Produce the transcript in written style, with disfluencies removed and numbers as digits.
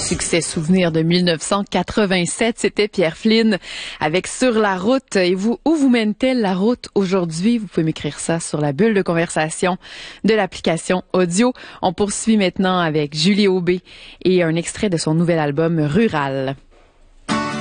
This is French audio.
Succès souvenir de 1987, c'était Pierre Flynn avec Sur la route. Et vous, où vous mène-t-elle la route aujourd'hui? Vous pouvez m'écrire ça sur la bulle de conversation de l'application audio. On poursuit maintenant avec Julie Aubé et un extrait de son nouvel album Rural.